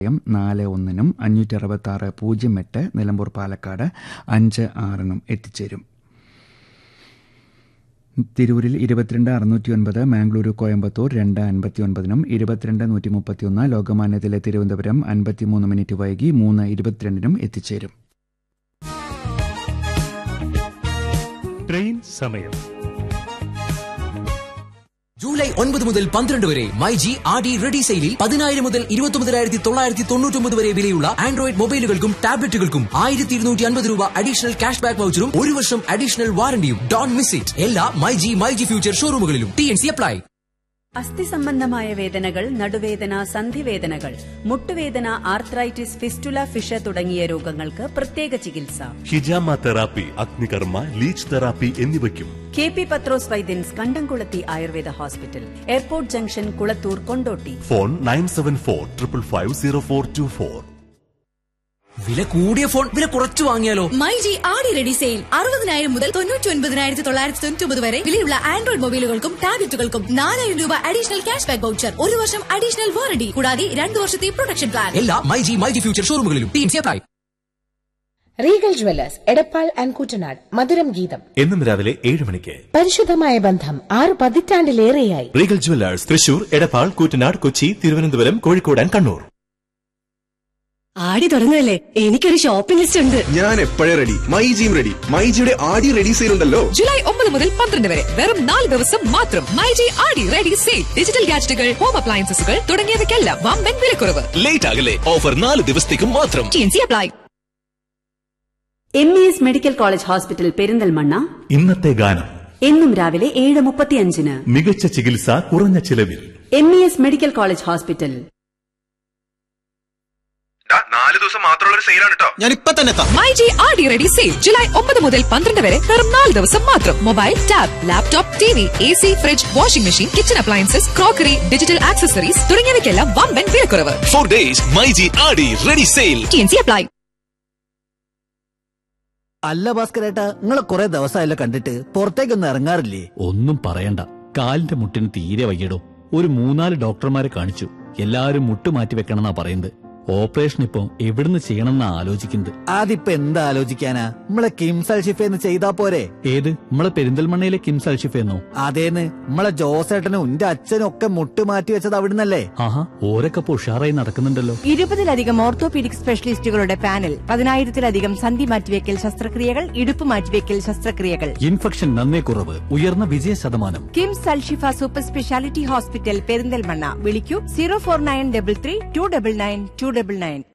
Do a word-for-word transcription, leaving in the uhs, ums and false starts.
നാല് ഒന്നിനും അഞ്ഞൂറ്റി അറുപത്തി ആറ് പൂജ്യം എട്ട് നിലമ്പൂർ പാലക്കാട് അഞ്ച് ആറിനും എത്തിച്ചേരും. തിരൂരിൽ ഇരുപത്തിരണ്ട് അറുന്നൂറ്റി ഒൻപത്, മാംഗ്ലൂരു കോയമ്പത്തൂർ രണ്ട് അൻപത്തി ഒൻപതിനും ഇരുപത്തിരണ്ട് നൂറ്റി മുപ്പത്തിയൊന്ന്, ലോകമാന്യത്തിലെ തിരുവനന്തപുരം അൻപത്തിമൂന്ന് മിനിറ്റ് വൈകി മൂന്ന് ഇരുപത്തിരണ്ടിനും എത്തിച്ചേരും. ട്രെയിൻ സമയം ജൂലൈ ഒൻപത് മുതൽ പന്ത്രണ്ട് വരെ my G R D ready സെയിലിൽ പതിനായിരം മുതൽ ഇരുപത്തി ഒമ്പതിനായിരത്തി തൊള്ളായിരത്തി തൊണ്ണൂറ്റി ഒമ്പത് വരെ വിലയുള്ള ആൻഡ്രോയിഡ് മൊബൈലുകൾക്കും ടാബ്ലറ്റുകൾക്കും ആയിരത്തി ഇരുന്നൂറ്റി അൻപത് രൂപ അഡീഷണൽ ക്യാഷ് ബാക്ക് വൗച്ചറും ഒരു വർഷം അഡീഷണൽ വാറണ്ടിയും. Don't miss it. എല്ലാ my G my G future ഷോറൂമുകളിലും. T N C apply. അസ്ഥി സംബന്ധമായ വേദനകൾ, നടുവേദന, സന്ധിവേദനകൾ, മുട്ടുവേദന, ആർത്രൈറ്റിസ്, ഫിസ്റ്റുല, ഫിഷ തുടങ്ങിയ രോഗങ്ങൾക്ക് പ്രത്യേക ചികിത്സ. ഹിജാമ തെറാപ്പി, അഗ്നികർമ്മ, ലീച്ച് തെറാപ്പി എന്നിവയ്ക്കും കെ പി പത്രോസ് വൈദ്യൻസ്, കണ്ടംകുളത്തി Ayurveda hospital, airport junction, Kulathur, Kondotty. Phone nine seven four triple five zero four to four. വില കൂടിയ ഫോൺ വില കുറച്ചു വാങ്ങിയാലോ? My G R D ready sale അറുപതിനായിരം മുതൽ തൊണ്ണൂറ്റി ഒൻപതിനായിരത്തി തൊള്ളായിരത്തി തൊണ്ണൂറ്റി ഒമ്പത് വരെ വിലയുള്ള ആൻഡ്രോയിഡ് മൊബൈലുകൾക്കും ടാബ്ലറ്റുകൾക്കും നാലായിരം രൂപ അഡീഷണൽ ക്യാഷ് ബാക്ക് വൗച്ചർ, ഒരു വർഷം അഡീഷണൽ വാറണ്ടി കൂടാതെ രണ്ടു വർഷത്തെ പ്രൊട്ടക്ഷൻ പ്ലാൻ. എല്ലാ my G my G future ഷോറൂമുകളിലും. T N C apply. Regal Jewellers Edappal and Koottanad. മധുരം ഗീതം എന്നും രാവിലെ ഏഴ് മണിക്ക്. പരിശുദ്ധമായ ബന്ധം ആറ് പതിറ്റാണ്ടിലേറെയായി. Regal Jewellers Thrissur, Edappal, Koottanad, Kochi, Thiruvananthapuram, Kozhikode and Kannur. ആടി തുടങ്ങുന്നല്ലേ, എനിക്കൊരു ഷോപ്പിംഗ് ലിസ്റ്റ് ഉണ്ട്. ഞാൻ എപ്പോഴേ റെഡി. മൈ ജിയും റെഡി. മൈ ജിയുടെ ആടി റെഡി സെയിൽ ഉണ്ടല്ലോ. ജൂലൈ ഒമ്പത് മുതൽ പന്ത്രണ്ട് വരെ വെറും നാല് ദിവസം മാത്രം. മൈ ജി ആടി റെഡി സെയിൽ. ഡിജിറ്റൽ ഗാഡ്ജറ്റുകൾ, ഹോം അപ്ലയൻസസുകൾ തുടങ്ങിയവയ്ക്കെല്ലാം വമ്പൻ വിലക്കുറവ്. ലേറ്റ് ആകല്ലേ, ഓഫർ നാല് ദിവസത്തേക്ക് മാത്രം. T N C apply. M E S medical college hospital Perinthalmanna. ഇന്നത്തെ ഗാനം എന്നും രാവിലെ ഏഴ് മുപ്പത്തിയഞ്ചിന്. മികച്ച ചികിത്സ കുറഞ്ഞ ചിലവിൽ. M E S medical college hospital. നാല് ദിവസം മാത്രമുള്ള ഒരു സെയിലാണ് കേട്ടോ. ഞാൻ ഇപ്പൊ തന്നെ എത്താം. My G R D ready sale July ഒമ്പത് മുതൽ പന്ത്രണ്ട് വരെ വെറും നാല് ദിവസം മാത്രം. Mobile, tab, laptop, T V, A C, fridge, washing machine, kitchen appliances, crockery, digital accessories തുടങ്ങിയവയ്ക്കെല്ലാം വമ്പൻ വിലക്കുറവ്. ഫോർ ഡേയ്സ് മൈ ജി ആടി ready sale. T N C apply. അല്ല ഭാസ്കരേട്ടാ, നിങ്ങളെ കുറെ ദിവസമായല്ലോ കണ്ടിട്ട്, പുറത്തേക്കൊന്നും ഇറങ്ങാറില്ലേ? ഒന്നും പറയണ്ട, കാലിന്റെ മുട്ടിന് തീരെ വയ്യടോ. ഒരു മൂന്നാല് ഡോക്ടർമാരെ കാണിച്ചു, എല്ലാരും മുട്ട് മാറ്റി വെക്കണമെന്നാ പറയുന്നത്. ഓപ്പറേഷൻ ഇപ്പൊ എവിടുന്ന് ചെയ്യണമെന്നാ ആലോചിക്കുന്നത്. അതിപ്പോ എന്താ ആലോചിക്കാനാ, നമ്മളെ കിംസ് അൽഷിഫേന്ന് ചെയ്താ പോരെ? ഏത്, നമ്മളെ പെരിന്തൽമണ്ണയിലെ കിംസ് അൽഷിഫേന്നോ? അതേന്ന്, നമ്മളെ ജോസേട്ടനും എന്റെ അച്ഛനും ഒക്കെ മുട്ട് മാറ്റി വെച്ചത് അവിടുന്നല്ലേ? ആഹാ, ഓരൊക്കെ ഉഷാറായി നടക്കുന്നുണ്ടല്ലോ. ഇരുപതിലധികം ഓർത്തോപീഡിക് സ്പെഷ്യലിസ്റ്റുകളുടെ പാനൽ, പതിനായിരത്തിലധികം സന്ധി മാറ്റിവെക്കൽ ശസ്ത്രക്രിയകൾ, ഇടുപ്പ് മാറ്റിവെക്കൽ ശസ്ത്രക്രിയകൾ. ഇൻഫെക്ഷൻ നന്നേ കുറവ്, ഉയർന്ന വിജയ ശതമാനം. KIMS Alshifa super speciality hospital Perinthalmanna. വിളിക്കൂ zero four nine double three to double nine to double nine.